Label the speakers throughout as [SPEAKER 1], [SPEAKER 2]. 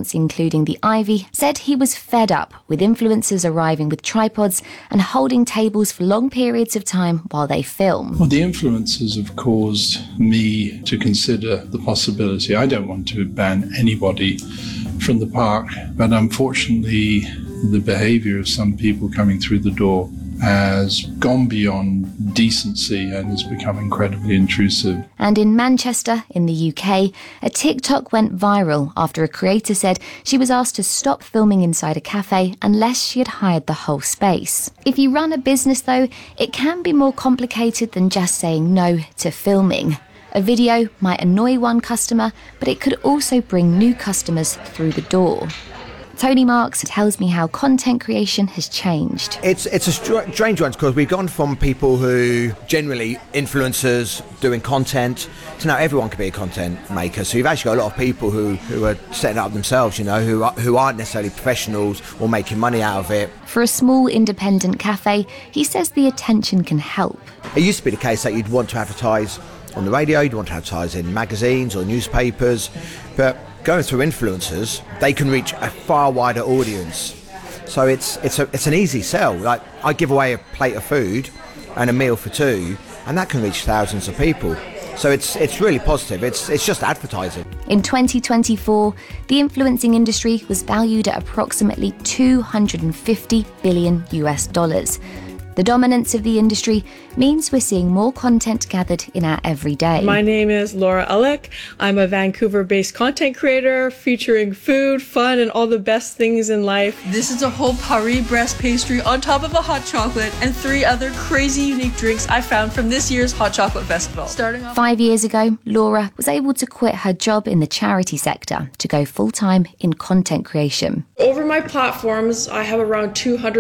[SPEAKER 1] restaurants, including the Ivy, said he was fed up with influencers arriving with tripods and holding tables for long periods of time while they film.
[SPEAKER 2] Well, the influencers have caused me to consider the possibility. I don't want to ban anybody from the park, but unfortunately, the behaviour of some people coming through the door has gone beyond decency and has become incredibly intrusive.
[SPEAKER 1] And in Manchester, in the UK, a TikTok went viral after a creator said she was asked to stop filming inside a cafe unless she had hired the whole space. If you run a business, though, it can be more complicated than just saying no to filming. A video might annoy one customer, but it could also bring new customers through the door. Tony Marks tells me how content creation has changed.
[SPEAKER 3] It's a strange one because we've gone from people who generally influencers doing content to now everyone can be a content maker. So you've actually got a lot of people who are setting up themselves, you know, who aren't necessarily professionals or making money out of it.
[SPEAKER 1] For a small independent cafe, he says the attention can help.
[SPEAKER 3] It used to be the case that you'd want to advertise on the radio, you'd want to advertise in magazines or newspapers, but going through influencers, they can reach a far wider audience. So it's an easy sell. Like, I give away a plate of food and a meal for two, and that can reach thousands of people. So it's really positive. It's just advertising.
[SPEAKER 1] In 2024, the influencing industry was valued at approximately $250 billion US. The dominance of the industry means we're seeing more content gathered in our everyday.
[SPEAKER 4] My name is Laura Ulick. I'm a Vancouver-based content creator featuring food, fun, and all the best things in life.
[SPEAKER 5] This is a whole Paris breast pastry on top of a hot chocolate and 3 other crazy unique drinks I found from this year's Hot Chocolate Festival. Starting off
[SPEAKER 1] 5 years ago, Laura was able to quit her job in the charity sector to go full-time in content creation.
[SPEAKER 4] Over my platforms, I have around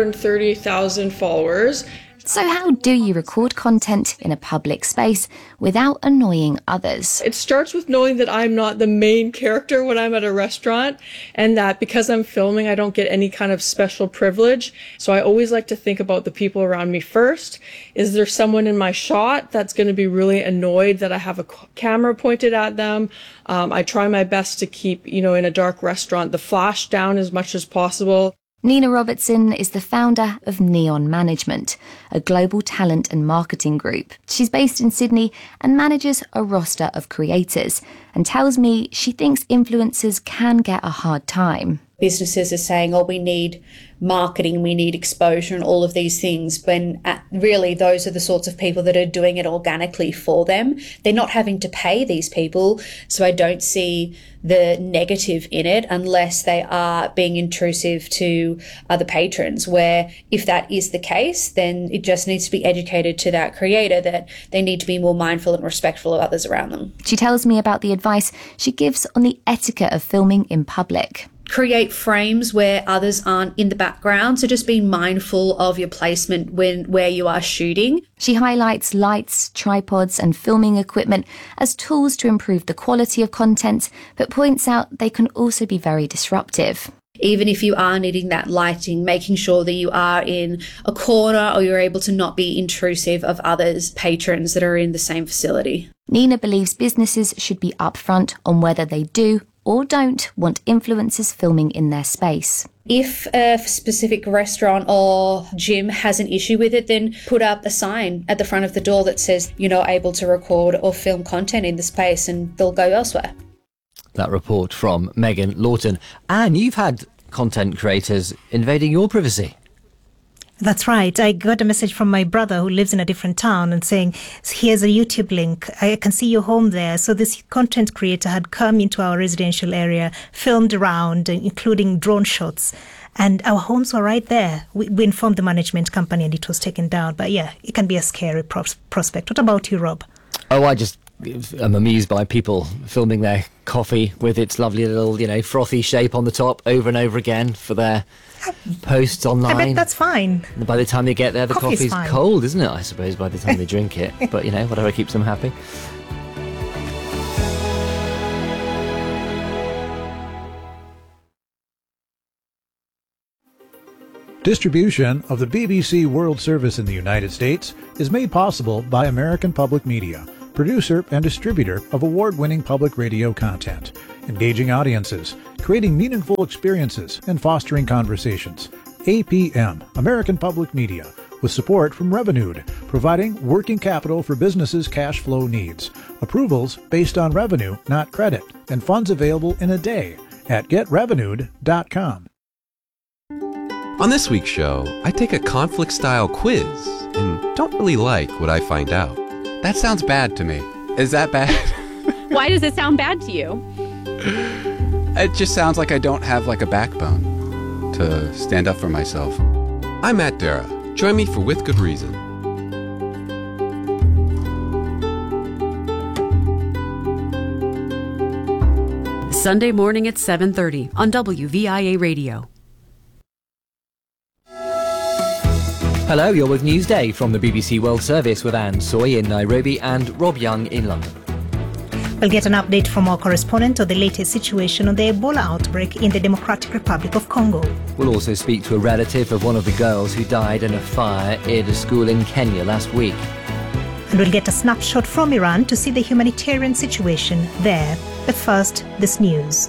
[SPEAKER 4] 230,000 followers.
[SPEAKER 1] So how do you record content in a public space without annoying others?
[SPEAKER 4] It starts with knowing that I'm not the main character when I'm at a restaurant, and that because I'm filming, I don't get any kind of special privilege. So I always like to think about the people around me first. Is there someone in my shot that's going to be really annoyed that I have a camera pointed at them? I try my best to keep, in a dark restaurant, the flash down as much as possible.
[SPEAKER 1] Nina Robertson is the founder of Neon Management, a global talent and marketing group. She's based in Sydney and manages a roster of creators, and tells me she thinks influencers can get a hard time.
[SPEAKER 6] Businesses are saying, we need marketing, we need exposure and all of these things, when really those are the sorts of people that are doing it organically for them. They're not having to pay these people, so I don't see the negative in it unless they are being intrusive to other patrons, where if that is the case, then it just needs to be educated to that creator that they need to be more mindful and respectful of others around them.
[SPEAKER 1] She tells me about the advice she gives on the etiquette of filming in public.
[SPEAKER 6] Create frames where others aren't in the background, so just be mindful of your placement where you are shooting.
[SPEAKER 1] She highlights lights, tripods and filming equipment as tools to improve the quality of content, but points out they can also be very disruptive.
[SPEAKER 6] Even if you are needing that lighting, making sure that you are in a corner or you're able to not be intrusive of others, patrons that are in the same facility.
[SPEAKER 1] Nina believes businesses should be upfront on whether they do or don't want influencers filming in their space.
[SPEAKER 6] If a specific restaurant or gym has an issue with it, then put up a sign at the front of the door that says you're not able to record or film content in the space, and they'll go elsewhere.
[SPEAKER 7] That report from Megan Lawton. And you've had content creators invading your privacy.
[SPEAKER 8] That's right. I got a message from my brother who lives in a different town and saying, here's a YouTube link. I can see your home there. So this content creator had come into our residential area, filmed around, including drone shots. And our homes were right there. We informed the management company and it was taken down. But yeah, it can be a scary prospect. What about you, Rob?
[SPEAKER 7] Oh, I'm amused by people filming their coffee with its lovely little, frothy shape on the top over and over again for their posts online.
[SPEAKER 8] I bet that's fine.
[SPEAKER 7] And by the time they get there, the coffee's
[SPEAKER 8] fine.
[SPEAKER 7] cold, isn't it? I suppose by the time they drink it. But, whatever keeps them happy.
[SPEAKER 9] Distribution of the BBC World Service in the United States is made possible by American Public Media, producer and distributor of award-winning public radio content. engaging audiences, creating meaningful experiences, and fostering conversations. APM, American Public Media, with support from Revenued, providing working capital for businesses' cash flow needs. Approvals based on revenue, not credit, and funds available in a day at getrevenued.com.
[SPEAKER 10] On this week's show, I take a conflict-style quiz and don't really like what I find out.
[SPEAKER 11] That sounds bad to me. Is that bad?
[SPEAKER 12] Why does it sound bad to you?
[SPEAKER 11] It just sounds like I don't have like a backbone to stand up for myself.
[SPEAKER 10] I'm Matt Dara. Join me for With Good Reason.
[SPEAKER 13] Sunday morning at 7:30 on WVIA Radio.
[SPEAKER 7] Hello, you're with Newsday from the BBC World Service with Anne Soy in Nairobi and Rob Young in London.
[SPEAKER 8] We'll get an update from our correspondent on the latest situation on the Ebola outbreak in the Democratic Republic of Congo.
[SPEAKER 7] We'll also speak to a relative of one of the girls who died in a fire at a school in Kenya last week.
[SPEAKER 8] And we'll get a snapshot from Iran to see the humanitarian situation there. But first, this news.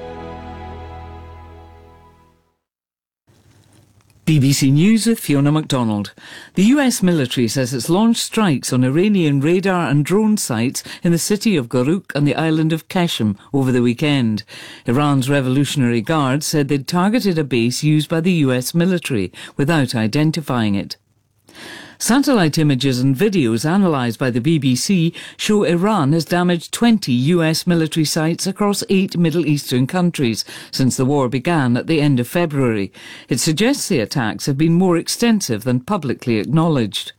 [SPEAKER 14] BBC News with Fiona MacDonald. The US military says it's launched strikes on Iranian radar and drone sites in the city of Garuk and the island of Qeshm over the weekend. Iran's Revolutionary Guard said they'd targeted a base used by the US military without identifying it. Satellite images and videos analysed by the BBC show Iran has damaged 20 US military sites across 8 Middle Eastern countries since the war began at the end of February. It suggests the attacks have been more extensive than publicly acknowledged.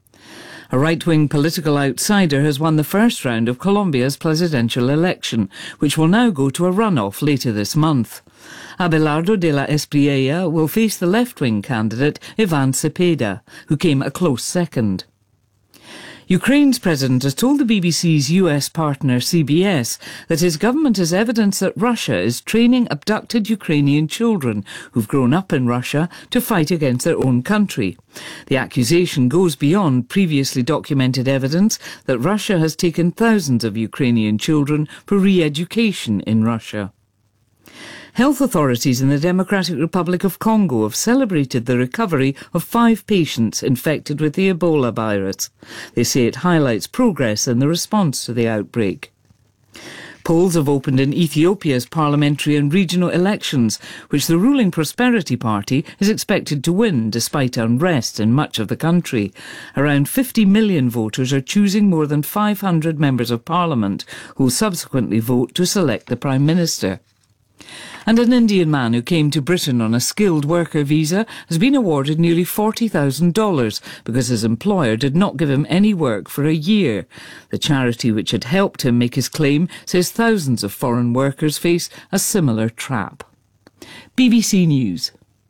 [SPEAKER 14] A right-wing political outsider has won the first round of Colombia's presidential election, which will now go to a runoff later this month. Abelardo de la Espriella will face the left-wing candidate Ivan Cepeda, who came a close second. Ukraine's president has told the BBC's US partner CBS that his government has evidence that Russia is training abducted Ukrainian children who've grown up in Russia to fight against their own country. The accusation goes beyond previously documented evidence that Russia has taken thousands of Ukrainian children for re-education in Russia. Health authorities in the Democratic Republic of Congo have celebrated the recovery of 5 patients infected with the Ebola virus. They say it highlights progress in the response to the outbreak. Polls have opened in Ethiopia's parliamentary and regional elections, which the ruling Prosperity Party is expected to win despite unrest in much of the country. Around 50 million voters are choosing more than 500 members of parliament, who will subsequently vote to select the Prime Minister. And an Indian man who came to Britain on a skilled worker visa has been awarded nearly $40,000 because his employer did not give him any work for a year. The charity which had helped him make his claim says thousands of foreign workers face a similar trap. BBC News.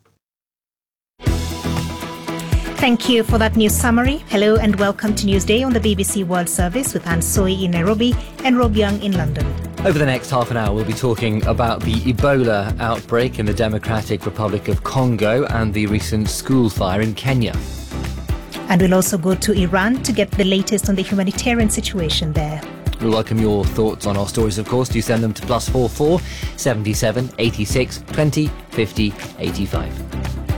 [SPEAKER 8] Thank you for that news summary. Hello and welcome to Newsday on the BBC World Service with Anne Soy in Nairobi and Rob Young in London.
[SPEAKER 7] Over the next half an hour, we'll be talking about the Ebola outbreak in the Democratic Republic of Congo and the recent school fire in Kenya.
[SPEAKER 8] And we'll also go to Iran to get the latest on the humanitarian situation there.
[SPEAKER 7] We welcome your thoughts on our stories, of course. Do send them to +44 77 86 20 50 85.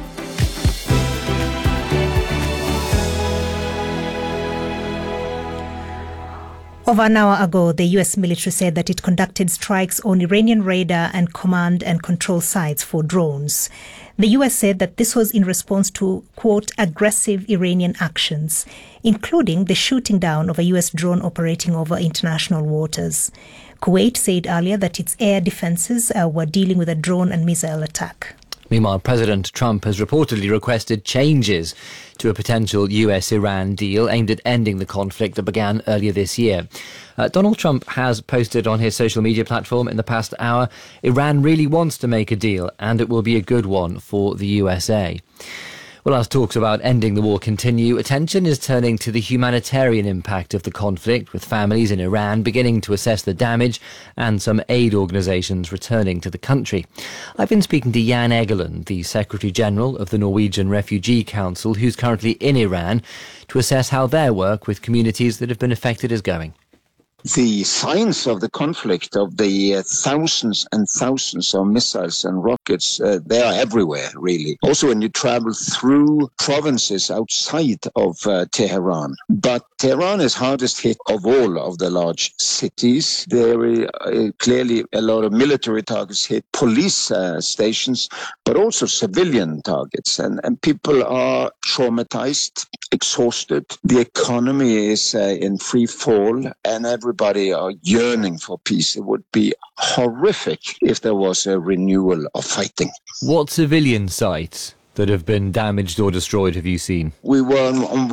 [SPEAKER 8] Over an hour ago, the US military said that it conducted strikes on Iranian radar and command and control sites for drones. The US said that this was in response to, quote, aggressive Iranian actions, including the shooting down of a US drone operating over international waters. Kuwait said earlier that its air defenses were dealing with a drone and missile attack.
[SPEAKER 7] Meanwhile, President Trump has reportedly requested changes to a potential US-Iran deal aimed at ending the conflict that began earlier this year. Donald Trump has posted on his social media platform in the past hour, Iran really wants to make a deal and it will be a good one for the USA. Well, as talks about ending the war continue, attention is turning to the humanitarian impact of the conflict, with families in Iran beginning to assess the damage and some aid organisations returning to the country. I've been speaking to Jan Egeland, the Secretary-General of the Norwegian Refugee Council, who's currently in Iran, to assess how their work with communities that have been affected is going.
[SPEAKER 15] the signs of the conflict, of the thousands and thousands of missiles and rockets, they are everywhere, really. Also, when you travel through provinces outside of Tehran. But Tehran is hardest hit of all of the large cities. There are clearly a lot of military targets hit, police stations, but also civilian targets. And people are traumatized, exhausted. The economy is in free fall, and everybody are yearning for peace. It would be horrific if there was a renewal of fighting.
[SPEAKER 7] What civilian sites that have been damaged or destroyed have you seen?
[SPEAKER 15] We were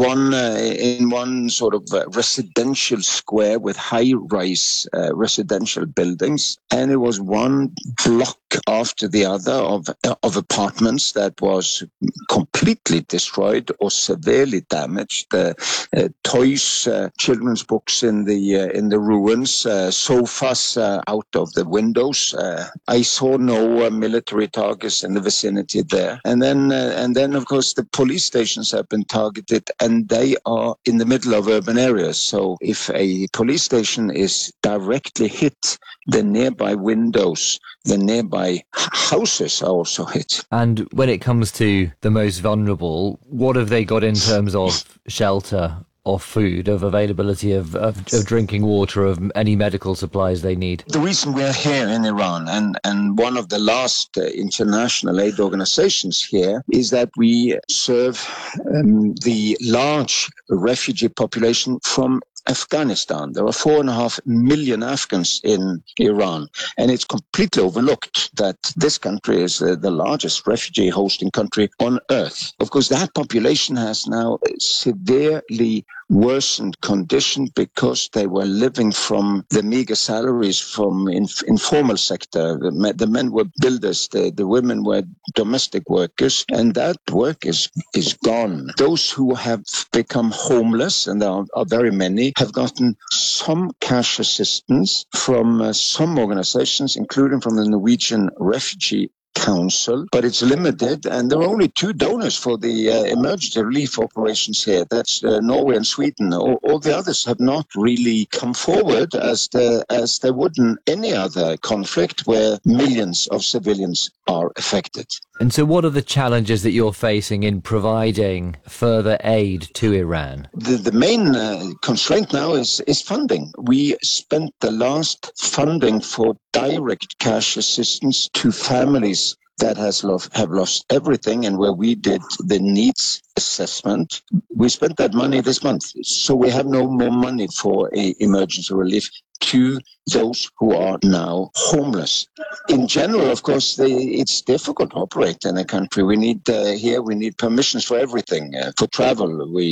[SPEAKER 15] in one sort of residential square with high-rise residential buildings, and it was one block after the other of apartments that was completely destroyed or severely damaged. Toys, children's books in the ruins, sofas out of the windows. I saw no military targets in the vicinity there, and then of course the police stations have been targeted, and they are in the middle of urban areas. So if a police station is directly hit, the nearby windows, the nearby houses are also hit.
[SPEAKER 7] And when it comes to the most vulnerable, what have they got in terms of shelter, of food, of availability of drinking water, of any medical supplies they need?
[SPEAKER 15] The reason we are here in Iran and one of the last international aid organizations here is that we serve the large refugee population from Afghanistan. There are 4.5 million Afghans in Iran, and it's completely overlooked that this country is the largest refugee hosting country on earth. Of course, that population has now severely worsened condition because they were living from the meager salaries from informal sector. The men were builders, the women were domestic workers, and that work is gone. Those who have become homeless, and there are very many, have gotten some cash assistance from some organizations, including from the Norwegian Refugee Council, but it's limited, and there are only 2 donors for the emergency relief operations here. That's Norway and Sweden. All the others have not really come forward as they would in any other conflict where millions of civilians are affected.
[SPEAKER 7] And so what are the challenges that you're facing in providing further aid to Iran?
[SPEAKER 15] The main constraint now is funding. We spent the last funding for direct cash assistance to families that have lost everything, and where we did the needs assessment. We spent that money this month, so we have no more money for emergency relief to those who are now homeless. In general, of course, it's difficult to operate in a country. We need permissions for everything, for travel,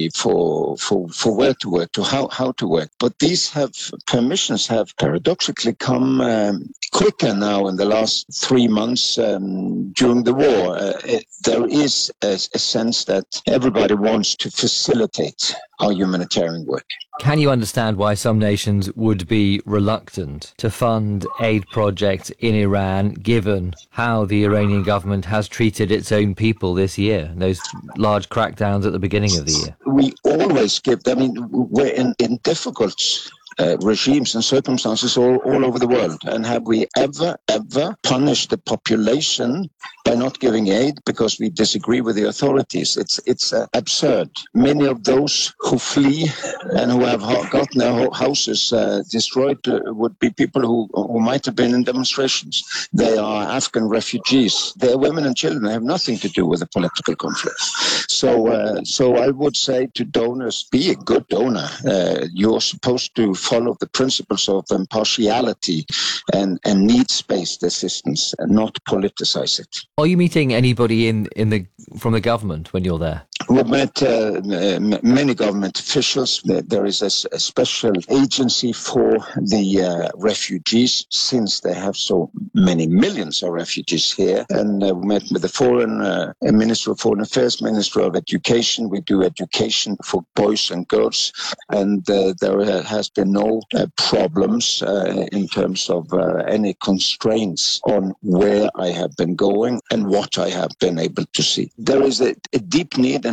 [SPEAKER 15] for where to work, to how to work. But these permissions have paradoxically come quicker now in the last 3 months during the war. There is a sense that everybody wants to facilitate our humanitarian work.
[SPEAKER 7] Can you understand why some nations would be reluctant to fund aid projects in Iran, given how the Iranian government has treated its own people this year, those large crackdowns at the beginning of the year?
[SPEAKER 15] We always we're in difficult regimes and circumstances all over the world. And have we ever punished the population by not giving aid because we disagree with the authorities? It's absurd. Many of those who flee and who have gotten their houses destroyed would be people who might have been in demonstrations. They are Afghan refugees. They are women and children. They have nothing to do with the political conflict. So I would say to donors, be a good donor. You're supposed to follow the principles of impartiality and needs-based assistance, and not politicize it.
[SPEAKER 7] Are you meeting anybody from the government when you're there?
[SPEAKER 15] We've met many government officials. There is a special agency for the refugees, since they have so many millions of refugees here. And we met with the Minister of Foreign Affairs, Minister of Education. We do education for boys and girls, and there has been no problems in terms of any constraints on where I have been going and what I have been able to see. There is a deep need and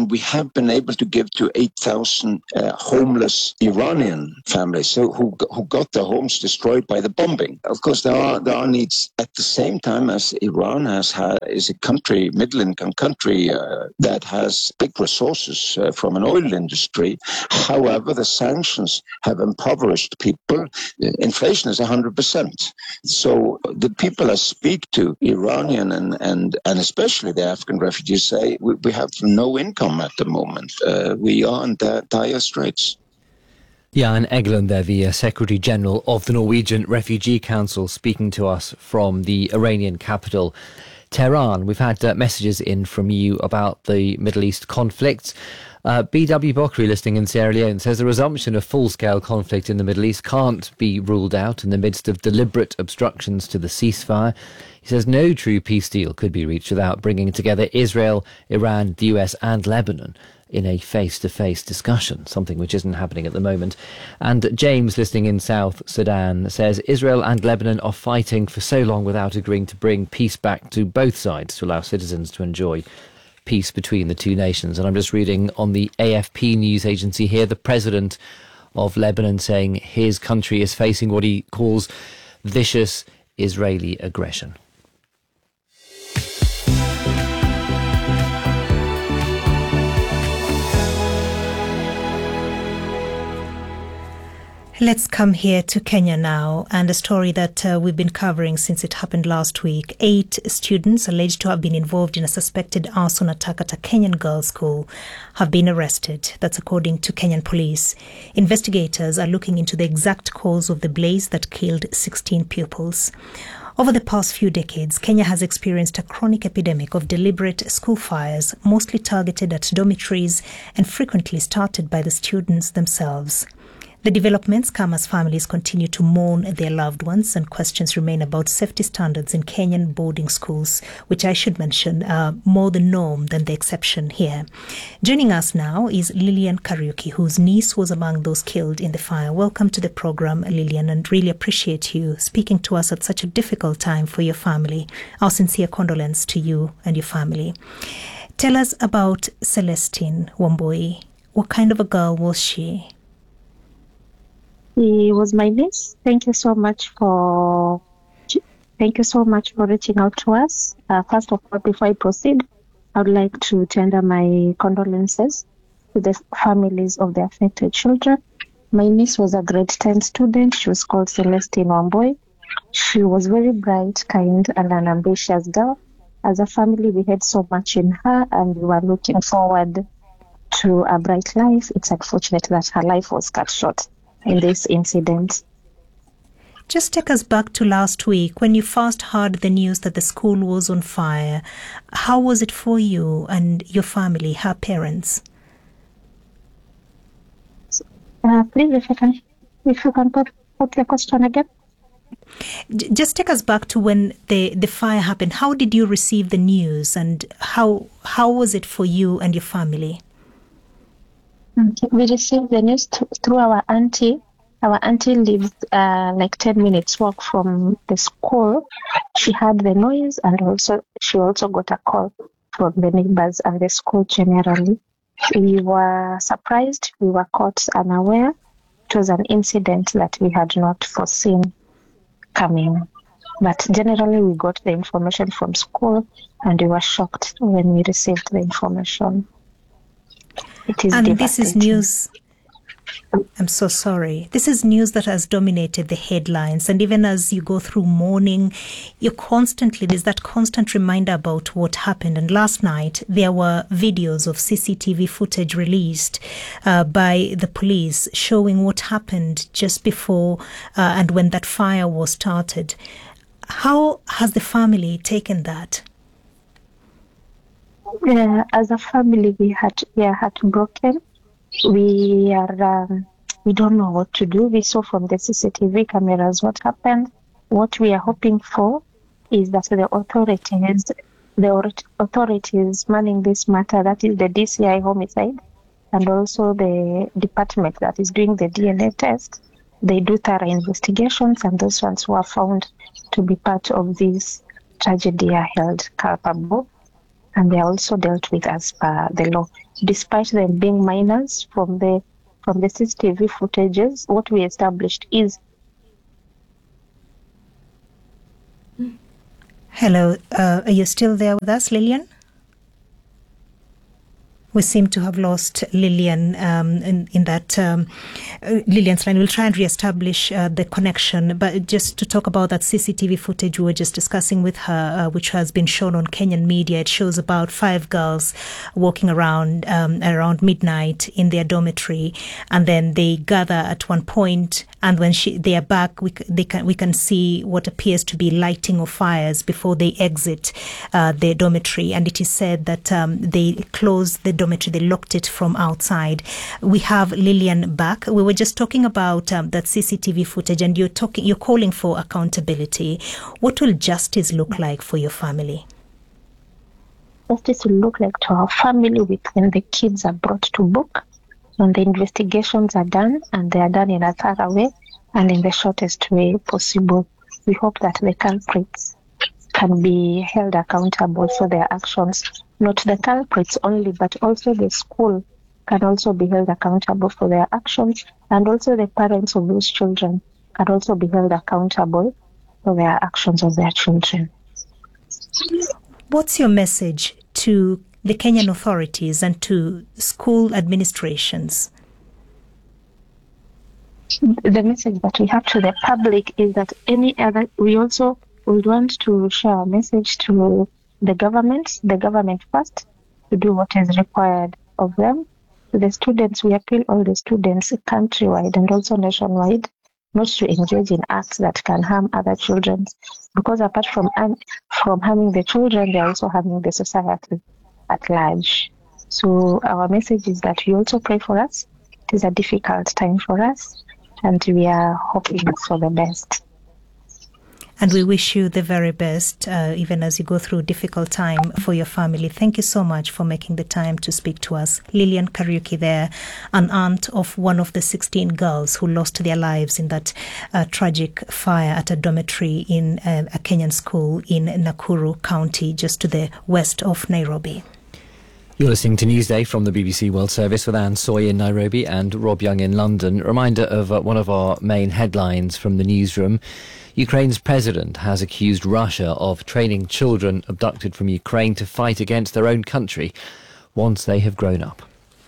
[SPEAKER 15] and we have been able to give to 8,000 homeless Iranian families who got their homes destroyed by the bombing. Of course, there are needs. At the same time, as Iran is a country, middle-income country that has big resources from an oil industry. However, the sanctions have impoverished people. Inflation is 100%. So the people I speak to, Iranian and especially the Afghan refugees, say we have no income at the moment. We are in dire straits.
[SPEAKER 7] Jan Egeland there, the Secretary General of the Norwegian Refugee Council, speaking to us from the Iranian capital, Tehran. We've had messages in from you about the Middle East conflicts. B.W. Bokri, listening in Sierra Leone, says the resumption of full-scale conflict in the Middle East can't be ruled out in the midst of deliberate obstructions to the ceasefire. He says no true peace deal could be reached without bringing together Israel, Iran, the US and Lebanon in a face-to-face discussion, something which isn't happening at the moment. And James, listening in South Sudan, says Israel and Lebanon are fighting for so long without agreeing to bring peace back to both sides to allow citizens to enjoy peace between the two nations. And I'm just reading on the AFP news agency here, the president of Lebanon saying his country is facing what he calls vicious Israeli aggression.
[SPEAKER 8] Let's come here to Kenya now, and a story that we've been covering since it happened last week. 8 students alleged to have been involved in a suspected arson attack at a Kenyan girls' school have been arrested. That's according to Kenyan police. Investigators are looking into the exact cause of the blaze that killed 16 pupils. Over the past few decades, Kenya has experienced a chronic epidemic of deliberate school fires, mostly targeted at dormitories and frequently started by the students themselves. The developments come as families continue to mourn their loved ones, and questions remain about safety standards in Kenyan boarding schools, which I should mention are more the norm than the exception here. Joining us now is Lillian Kariuki, whose niece was among those killed in the fire. Welcome to the program, Lillian, and really appreciate you speaking to us at such a difficult time for your family. Our sincere condolence to you and your family. Tell us about Celestine Wambui. What kind of a girl was she?
[SPEAKER 16] She was my niece. Thank you so much for reaching out to us. First of all, before I proceed, I would like to tender my condolences to the families of the affected children. My niece was a grade 10 student. She was called Celestine Wambui. She was very bright, kind, and an ambitious girl. As a family, we had so much in her, and we were looking forward to a bright life. It's unfortunate that her life was cut short in this incident.
[SPEAKER 8] Just take us back to last week when you first heard the news that the school was on fire. How was it for you and your family, her parents?
[SPEAKER 16] Please, if you can put the question again.
[SPEAKER 8] Just take us back to when the fire happened. How did you receive the news, and how was it for you and your family?
[SPEAKER 16] We received the news through our auntie. Our auntie lives like 10 minutes walk from the school. She heard the noise, and she also got a call from the neighbors and the school generally. We were surprised. We were caught unaware. It was an incident that we had not foreseen coming. But generally, we got the information from school, and we were shocked when we received the information. It is devastating.
[SPEAKER 8] This is news. I'm so sorry. This is news that has dominated the headlines. And even as you go through mourning, there's that constant reminder about what happened. And last night, there were videos of CCTV footage released by the police showing what happened just before and when that fire was started. How has the family taken that?
[SPEAKER 16] As a family, we are heartbroken. We don't know what to do. We saw from the CCTV cameras what happened. What we are hoping for is that the authorities manning this matter, that is the DCI homicide, and also the department that is doing the DNA test, they do thorough investigations, and those ones who are found to be part of this tragedy are held culpable. And they are also dealt with as per the law. despite them being minors. From the CCTV footages, what we established is.
[SPEAKER 8] Hello, are you still there with us, Lillian? We seem to have lost Lillian in that Lillian's line. We'll try and reestablish the connection. But just to talk about that CCTV footage we were just discussing with her, which has been shown on Kenyan media, it shows about 5 girls walking around midnight in their dormitory, and then they gather at one point. And when they are back, we can see what appears to be lighting of fires before they exit their dormitory. And it is said that they closed the dormitory, they locked it from outside. We have Lillian back. We were just talking about that CCTV footage, and you're calling for accountability. What will justice look like for your family?
[SPEAKER 16] Justice will look like to our family when the kids are brought to book, when the investigations are done, and they are done in a thorough way and in the shortest way possible. We hope that the culprits can be held accountable for their actions. Not the culprits only, but also the school can also be held accountable for their actions, and also the parents of those children can also be held accountable for their actions of their children.
[SPEAKER 8] What's your message to the Kenyan authorities and to school administrations?
[SPEAKER 16] The message that we have to the public is that we also would want to share a message to the government first, to do what is required of them. To the students, we appeal all the students countrywide and also nationwide not to engage in acts that can harm other children, because apart from harming the children, they are also harming the society at large. So our message is that you also pray for us. It is a difficult time for us, and we are hoping for the best.
[SPEAKER 8] And we wish you the very best, even as you go through a difficult time for your family. Thank you so much for making the time to speak to us. Lillian Kariuki there, an aunt of one of the 16 girls who lost their lives in that tragic fire at a dormitory in a Kenyan school in Nakuru County, just to the west of Nairobi.
[SPEAKER 7] You're listening to Newsday from the BBC World Service with Anne Soy in Nairobi and Rob Young in London. A reminder of one of our main headlines from the newsroom. Ukraine's president has accused Russia of training children abducted from Ukraine to fight against their own country once they have grown up.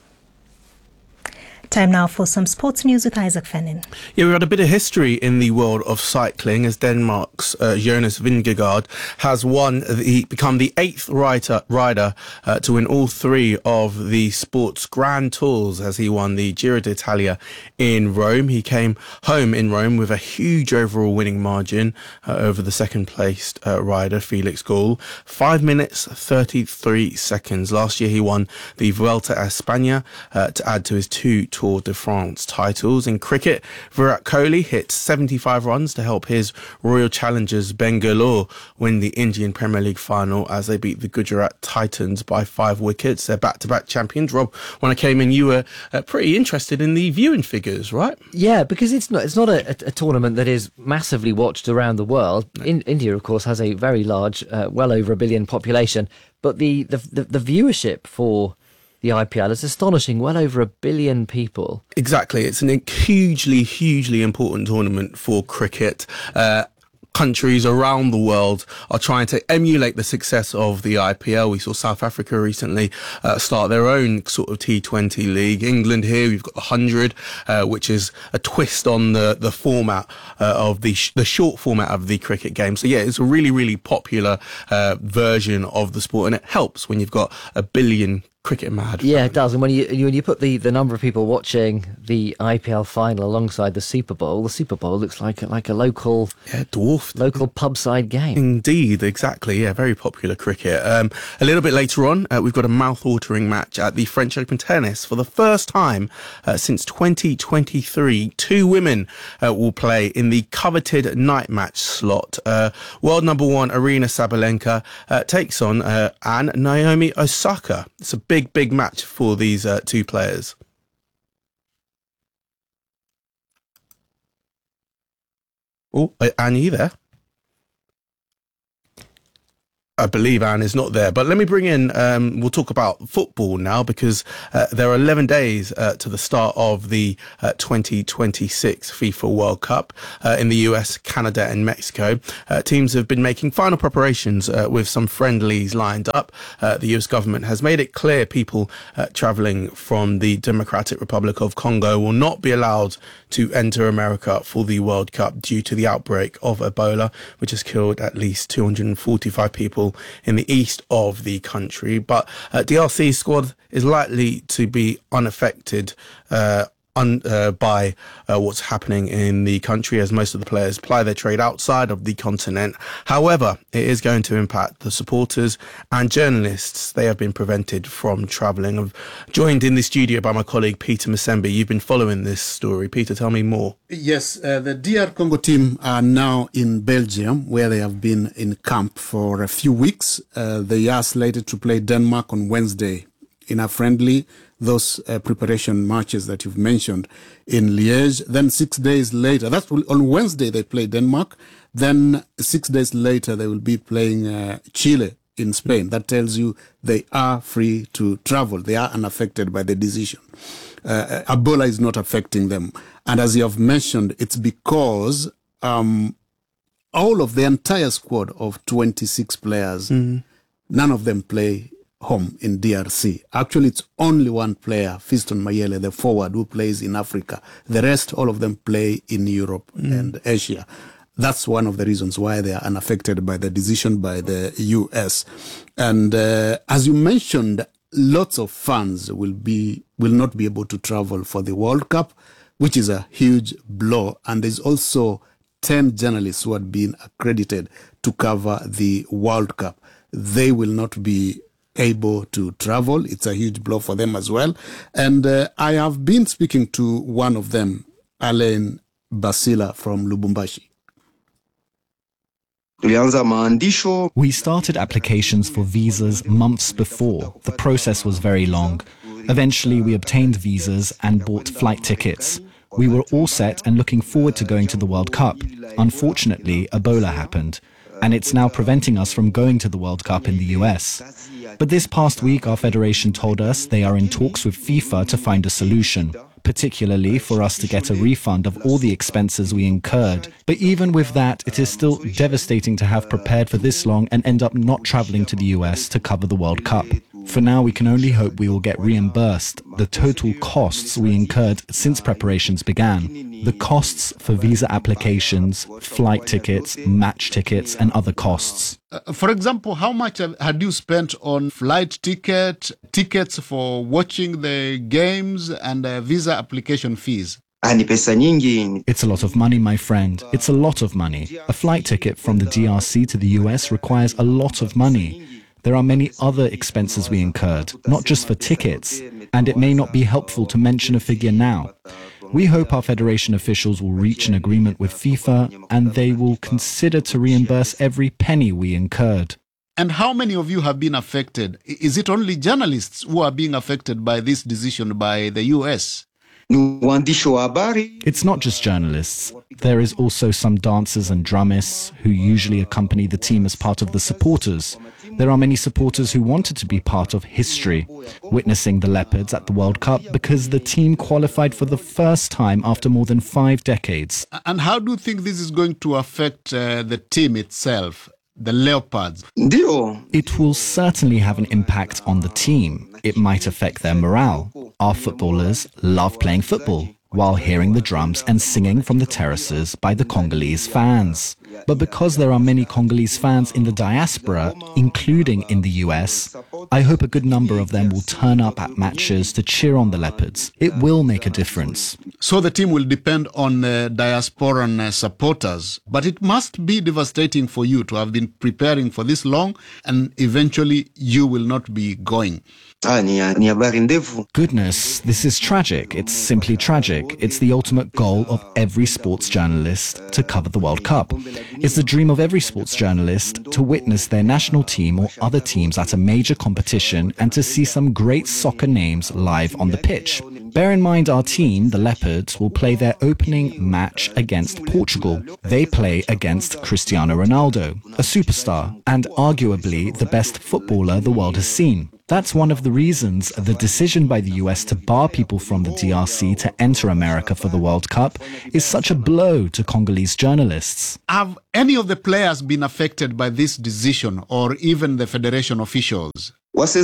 [SPEAKER 8] Time now for some sports news with Isaac Fennin.
[SPEAKER 17] Yeah, we've had a bit of history in the world of cycling as Denmark's Jonas Vingegaard has become the 8th rider to win all 3 of the sport's Grand Tours as he won the Giro d'Italia in Rome. He came home in Rome with a huge overall winning margin over the second-placed rider, Felix Gall. 5 minutes, 33 seconds. Last year he won the Vuelta a España to add to his 2 Tour de France titles. In cricket, Virat Kohli hit 75 runs to help his Royal Challengers Bengaluru win the Indian Premier League final as they beat the Gujarat Titans by 5 wickets. They're back-to-back champions. Rob, when I came in, you were pretty interested in the viewing figures, right?
[SPEAKER 7] Yeah, because it's not a tournament that is massively watched around the world. India, of course, has a very large, well over 1 billion population, but the viewership for the IPL is astonishing, well over 1 billion people.
[SPEAKER 17] Exactly. It's a hugely important tournament for cricket. Countries around the world are trying to emulate the success of the IPL. We saw South Africa recently start their own sort of T20 league. England here, we've got the 100, which is a twist on the format of the short format of the cricket game. So yeah, it's a really popular version of the sport, and it helps when you've got 1 billion cricket mad.
[SPEAKER 7] Yeah, it does. And when you put the number of people watching the IPL final alongside the Super Bowl looks like a local
[SPEAKER 17] dwarfed
[SPEAKER 7] local pub-side game.
[SPEAKER 17] Indeed, exactly. Yeah, very popular cricket. A little bit later on, we've got a mouth-watering match at the French Open tennis. For the first time since 2023, 2 women will play in the coveted night match slot. World number 1 Aryna Sabalenka takes on Naomi Osaka. It's a big match for these 2 players. Oh, Anne, are you there? I believe Anne is not there. But let me bring in, we'll talk about football now, because there are 11 days to the start of the 2026 FIFA World Cup in the US, Canada and Mexico. Teams have been making final preparations with some friendlies lined up. The US government has made it clear people travelling from the Democratic Republic of Congo will not be allowed to enter America for the World Cup due to the outbreak of Ebola, which has killed at least 245 people in the east of the country. But DRC squad is likely to be unaffected by what's happening in the country, as most of the players ply their trade outside of the continent. However, it is going to impact the supporters and journalists. They have been prevented from travelling. I'm joined in the studio by my colleague Peter Musembi. You've been following this story. Peter, tell me more.
[SPEAKER 18] Yes, the DR Congo team are now in Belgium, where they have been in camp for a few weeks. They are slated to play Denmark on Wednesday in a friendly. Those preparation matches that you've mentioned in Liège. Then 6 days later, that's on Wednesday they play Denmark. Then 6 days later they will be playing Chile in Spain. That tells you they are free to travel. They are unaffected by the decision. Ebola is not affecting them. And as you have mentioned, it's because all of the entire squad of 26 players, none of them play home in DRC. Actually, it's only one player, Fiston Mayele, the forward, who plays in Africa. The rest, all of them play in Europe and Asia. That's one of the reasons why they are unaffected by the decision by the US. And as you mentioned, lots of fans will not be able to travel for the World Cup, which is a huge blow. And there's also 10 journalists who had been accredited to cover the World Cup. They will not be able to travel. It's a huge blow for them as well. And I have been speaking to one of them, Alain Basila from Lubumbashi.
[SPEAKER 19] We started applications for visas months before. The process was very long. Eventually, we obtained visas and bought flight tickets. We were all set and looking forward to going to the World Cup. Unfortunately, Ebola happened, and it's now preventing us from going to the World Cup in the US. But this past week, our federation told us they are in talks with FIFA to find a solution, particularly for us to get a refund of all the expenses we incurred. But even with that, it is still devastating to have prepared for this long and end up not traveling to the US to cover the World Cup. For now, we can only hope we will get reimbursed the total costs we incurred since preparations began. The costs for visa applications, flight tickets, match tickets, and other costs.
[SPEAKER 18] For example, how much had you spent on flight tickets for watching the games, and visa application fees?
[SPEAKER 19] It's a lot of money, my friend. It's a lot of money. A flight ticket from the DRC to the US requires a lot of money. There are many other expenses we incurred, not just for tickets, and it may not be helpful to mention a figure now. We hope our federation officials will reach an agreement with FIFA and they will consider to reimburse every penny we incurred.
[SPEAKER 18] And how many of you have been affected? Is it only journalists who are being affected by this decision by the US?
[SPEAKER 19] It's not just journalists. There is also some dancers and drummists who usually accompany the team as part of the supporters. There are many supporters who wanted to be part of history, witnessing the Leopards at the World Cup because the team qualified for the first time after more than 5 decades.
[SPEAKER 18] And how do you think this is going to affect the team itself? The Leopards?
[SPEAKER 19] It will certainly have an impact on the team. It might affect their morale. Our footballers love playing football while hearing the drums and singing from the terraces by the Congolese fans. But because there are many Congolese fans in the diaspora, including in the US, I hope a good number of them will turn up at matches to cheer on the Leopards. It will make a difference.
[SPEAKER 18] So the team will depend on diasporan supporters, but it must be devastating for you to have been preparing for this long and eventually you will not be going.
[SPEAKER 19] Goodness, this is tragic. It's simply tragic. It's the ultimate goal of every sports journalist to cover the World Cup. It's the dream of every sports journalist to witness their national team or other teams at a major competition and to see some great soccer names live on the pitch. Bear in mind our team, the Leopards, will play their opening match against Portugal. They play against Cristiano Ronaldo, a superstar, and arguably the best footballer the world has seen. That's one of the reasons the decision by the US to bar people from the DRC to enter America for the World Cup is such a blow to Congolese journalists.
[SPEAKER 18] Have any of the players been affected by this decision, or even the federation officials?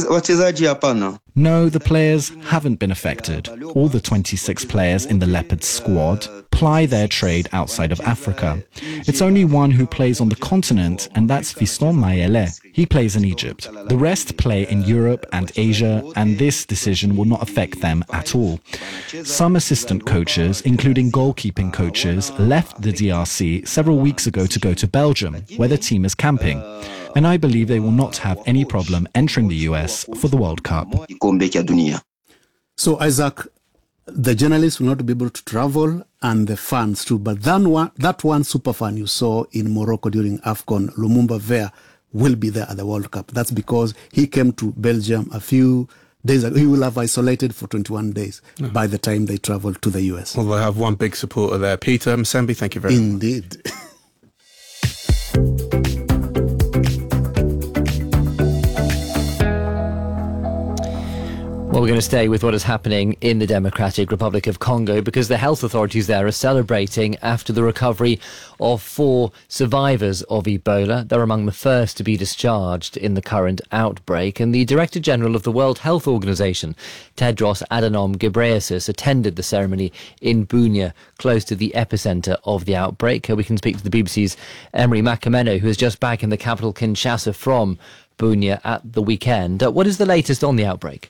[SPEAKER 19] No, the players haven't been affected. All the 26 players in the Leopards squad ply their trade outside of Africa. It's only one who plays on the continent, and that's Fiston Mayele. He plays in Egypt. The rest play in Europe and Asia, and this decision will not affect them at all. Some assistant coaches, including goalkeeping coaches, left the DRC several weeks ago to go to Belgium, where the team is camping. And I believe they will not have any problem entering the US for the World Cup.
[SPEAKER 18] So, Isaac, the journalists will not be able to travel, and the fans too. But that one super fan you saw in Morocco during AFCON, Lumumba Ver, will be there at the World Cup. That's because he came to Belgium a few days ago. He will have isolated for 21 days by the time they travel to the US.
[SPEAKER 17] Well, they have one big supporter there. Peter Msembi, thank you very much.
[SPEAKER 18] Indeed.
[SPEAKER 7] Well, we're going to stay with what is happening in the Democratic Republic of Congo because the health authorities there are celebrating after the recovery of 4 survivors of Ebola. They're among the first to be discharged in the current outbreak. And the Director General of the World Health Organization, Tedros Adhanom Ghebreyesus, attended the ceremony in Bunia, close to the epicenter of the outbreak. We can speak to the BBC's Emery Makameno, who is just back in the capital Kinshasa from Bunia at the weekend. What is the latest on the outbreak?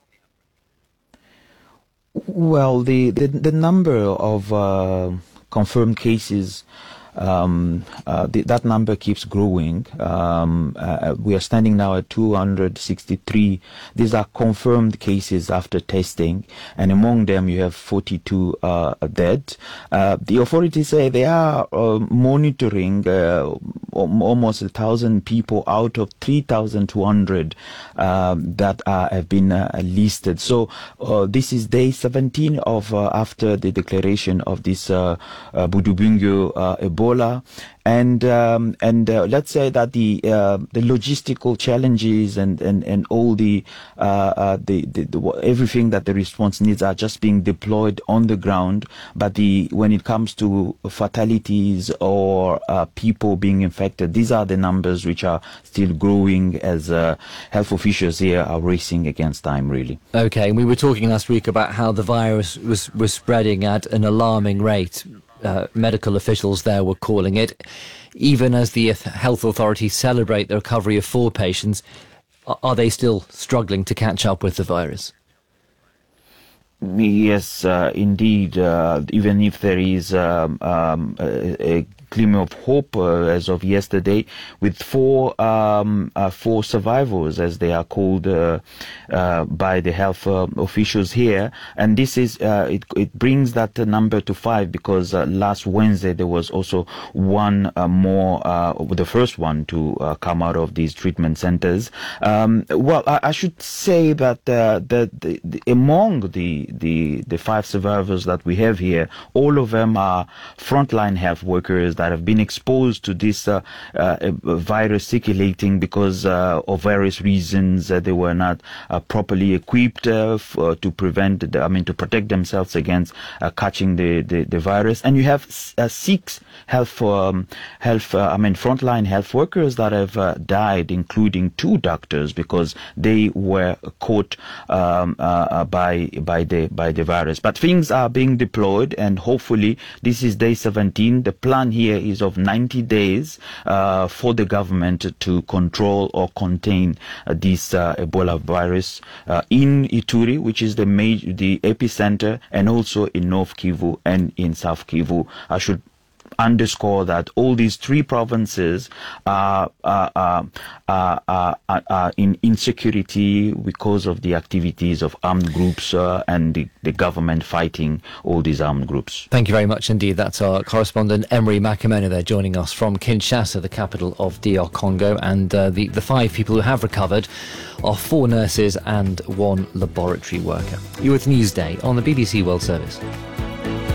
[SPEAKER 20] Well, the number of confirmed cases, that number keeps growing. We are standing now at 263. These are confirmed cases after testing, and among them you have 42 dead. The authorities say they are monitoring almost 1,000 people out of 3,200 that have been listed. So this is day 17 of after the declaration of this Budubungu Ebola. And let's say that the logistical challenges and all the everything that the response needs are just being deployed on the ground. But when it comes to fatalities or people being infected, these are the numbers which are still growing as health officials here are racing against time, really.
[SPEAKER 7] Okay, and we were talking last week about how the virus was spreading at an alarming rate. Medical officials there were calling it. Even as the health authorities celebrate the recovery of 4 patients, are they still struggling to catch up with the virus?
[SPEAKER 20] Yes, indeed. Even if there is a glimmer of hope as of yesterday, with 4 survivors, as they are called by the health officials here, and this is it brings that number to 5 because last Wednesday there was also one more, the first one to come out of these treatment centers. Well, I should say that among the 5 survivors that we have here, all of them are frontline health workers that have been exposed to this virus circulating because of various reasons. They were not properly equipped to to protect themselves against catching the virus. And you have 6 frontline health workers that have died, including 2 doctors, because they were caught by the virus. But things are being deployed, and hopefully this is day 17. The plan here is of 90 days for the government to control or contain this Ebola virus in Ituri, which is the epicenter, and also in North Kivu and in South Kivu. I should underscore that all these 3 provinces are in insecurity because of the activities of armed groups and the government fighting all these armed groups.
[SPEAKER 7] Thank you very much indeed. That's our correspondent Emery Makamona there joining us from Kinshasa, the capital of DR Congo. And the 5 people who have recovered are 4 nurses and 1 laboratory worker. You're with Newsday on the BBC World Service.